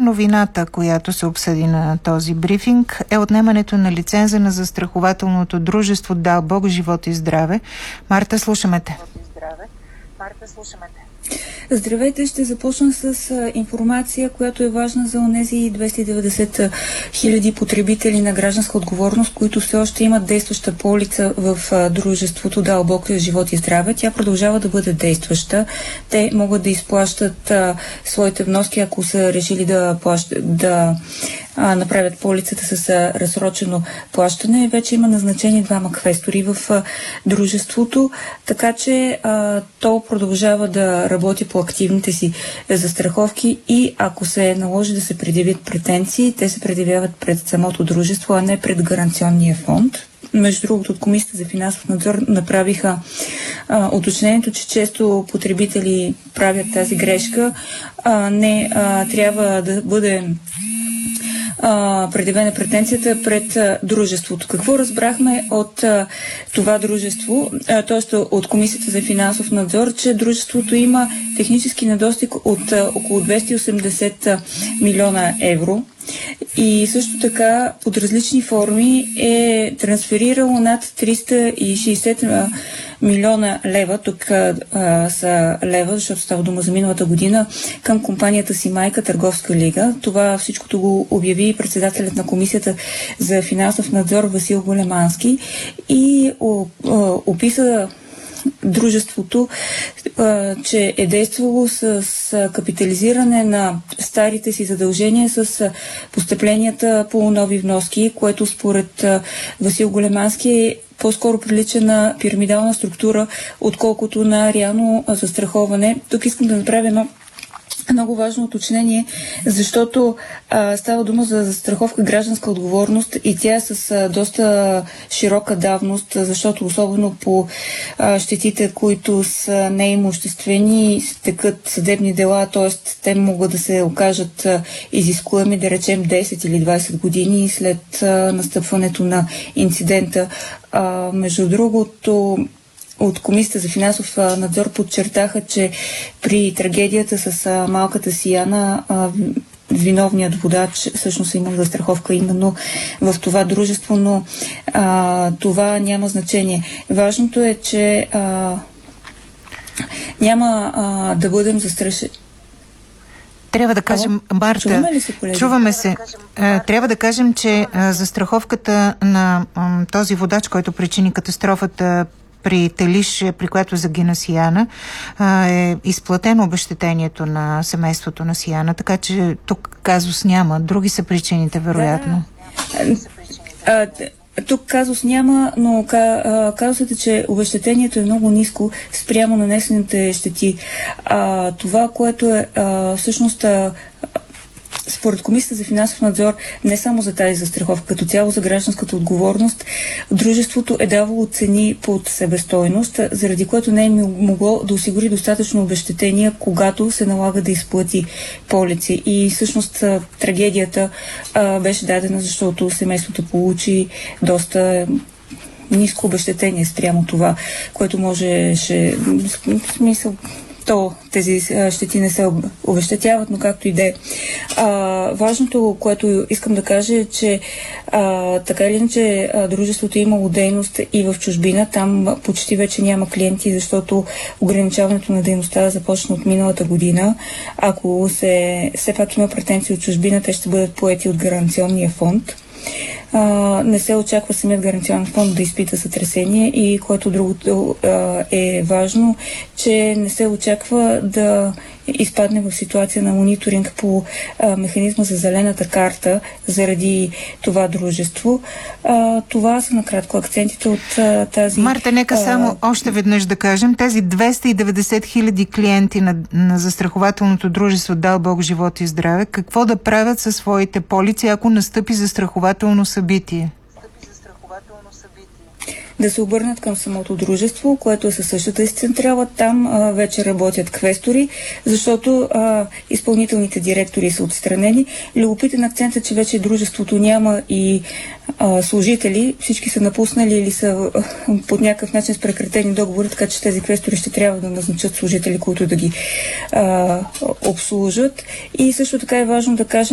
новината, която се обсъди на този брифинг, е отнемането на лиценза на застрахователното дружество Дал Бог, живот и здраве. Марта, слушаме те. Здравейте, ще започна с информация, която е важна за онези 290 хиляди потребители на гражданска отговорност, които все още имат действаща полица в дружеството Дал Бог, живот и здраве. Тя продължава да бъде действаща. Те могат да изплащат своите вноски, ако са решили да направят полицата с разсрочено плащане. Вече има назначени 2 квестори в дружеството, така че то продължава да работи по активните си застраховки и ако се наложи да се предявят претенции, те се предявяват пред самото дружество, а не пред гаранционния фонд. Между другото, от Комисията за финансов надзор направиха уточнението, че често потребители правят тази грешка. Не трябва да бъде предявена претенцията пред дружеството. Какво разбрахме от това дружество, т.е. от Комисията за финансов надзор, че дружеството има технически недостиг от около 280 милиона евро и също така под различни форми е трансферирало над 360 милиона лева, тук са лева, защото става дума за миналата година, към компанията си майка Търговска лига. Това всичкото го обяви председателят на Комисията за финансов надзор Васил Големански и описа дружеството, че е действало с капитализиране на старите си задължения с постъпленията по нови вноски, което според Васил Големански е по-скоро прилича на пирамидална структура, отколкото на реално застраховане. Тук искам да направя едно много важно уточнение, защото става дума за застраховка гражданска отговорност и тя е с доста широка давност, защото особено по щетите, които са неимуществени, текат съдебни дела, т.е. те могат да се окажат изискуеми, да речем 10 или 20 години след настъпването на инцидента. Между другото, от Комисията за финансов надзор подчертаха, че при трагедията с малката Сияна виновният водач всъщност е имал застраховка именно в това дружество, но това няма значение. Важното е, че няма да бъдем застрашени. Трябва да кажем, Марта, чуваме се. Трябва да кажем, че застраховката на този водач, който причини катастрофата при Телиш, при която загина Сияна, е изплатено обезщетението на семейството на Сияна, така че тук казус няма. Други са причините, вероятно. Тук казус няма, но казусът е, че обезщетението е много ниско спрямо нанесените щети. Това, което е всъщност според Комисията за финансов надзор, не само за тази застраховка, като цяло за гражданската отговорност, дружеството е давало цени под себестойност, заради което не е могло да осигури достатъчно обезщетения, когато се налага да изплати полици. И всъщност трагедията беше дадена, защото семейството получи доста ниско обезщетение спрямо това, което можеше в смисъл тези щети не се обезщетяват, но както и да е. Важното, което искам да кажа е, че така или иначе дружеството е имало дейност и в чужбина. Там почти вече няма клиенти, защото ограничаването на дейността започна от миналата година. Ако все пак има претенции от чужбина, те ще бъдат поети от гаранционния фонд. Не се очаква самият гаранционен фонд да изпита сътресение и което другото е важно, че не се очаква да изпадне в ситуация на мониторинг по механизма за зелената карта заради това дружество. Това са накратко акцентите от тази... Марта, нека само още веднъж да кажем, тези 290 хиляди клиенти на застрахователното дружество Дал Бог, живот и здраве, какво да правят със своите полици, ако настъпи застрахователно събитие? Да се обърнат към самото дружество, което е със същата си централа. Там вече работят квестори, защото изпълнителните директори са отстранени. Любопитен акцент е, че вече дружеството няма и служители. Всички са напуснали или са под някакъв начин с прекратени договори, така че тези квестори ще трябва да назначат служители, които да ги обслужат. И също така е важно да кажем,